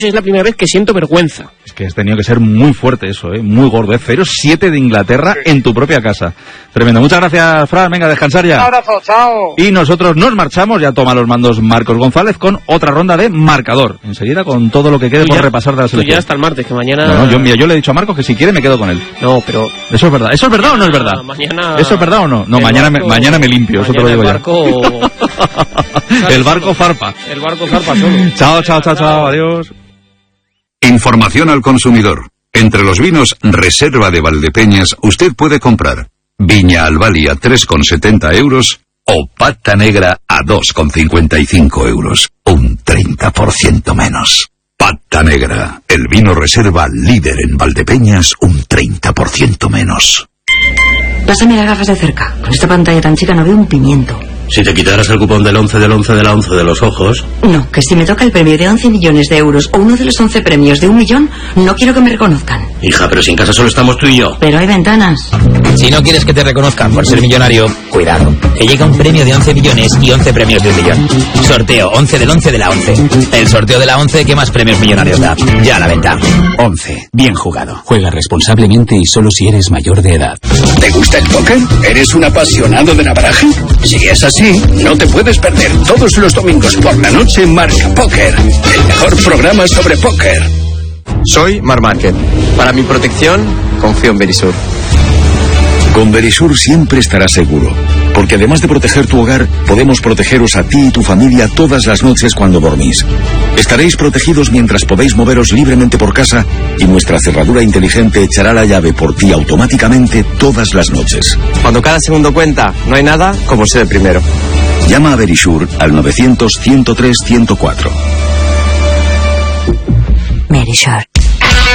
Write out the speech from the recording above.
Es la primera vez que siento vergüenza. Es que has tenido que ser muy fuerte eso, muy gordo, 0-7 de Inglaterra en tu propia casa. Tremendo. Muchas gracias, Fran. Venga, a descansar ya. Un abrazo, chao. Y nosotros nos marchamos, ya toma los mandos Marcos González con otra ronda de marcador. Enseguida con todo lo que quede por repasar de la selección. Tú ya hasta el martes, que mañana... No, yo le he dicho a Marcos que si quiere me quedo con él. No, pero... ¿Eso es verdad? ¿Eso es verdad o no es verdad? Mañana... ¿Eso es verdad o no? No, mañana me limpio, eso te lo digo ya. El barco zarpa. El barco zarpa solo. Chao, adiós. Información al consumidor. Entre los vinos Reserva de Valdepeñas usted puede comprar Viña Albali a 3,70 euros o Pata Negra a 2,55 euros. Un 30% menos. Pata Negra, el vino Reserva líder en Valdepeñas, un 30% menos. Pásame las gafas de cerca. Con esta pantalla tan chica no veo un pimiento. Si te quitaras el cupón del 11 del 11 de la 11 de los ojos... No, que si me toca el premio de 11 millones de euros o uno de los 11 premios de 1 millón, no quiero que me reconozcan. Hija, pero si en casa solo estamos tú y yo. Pero hay ventanas. Si no quieres que te reconozcan por ser millonario, cuidado. Que llega un premio de 11 millones y 11 premios de 1 millón. Sorteo 11 del 11 de la 11. El sorteo de la 11 que más premios millonarios da. Ya a la venta. 11. Bien jugado. Juega responsablemente y solo si eres mayor de edad. ¿Te gusta el póker? ¿Eres un apasionado de la baraja? Si es así, no te puedes perder todos los domingos por la noche Marca Póker, el mejor programa sobre póker. Soy Mar Márquez. Para mi protección, confío en Verisur. Con Verisur siempre estarás seguro, porque además de proteger tu hogar, podemos protegeros a ti y tu familia todas las noches cuando dormís. Estaréis protegidos mientras podéis moveros libremente por casa y nuestra cerradura inteligente echará la llave por ti automáticamente todas las noches. Cuando cada segundo cuenta, no hay nada como ser el primero. Llama a Verisur al 900-103-104. Verisur.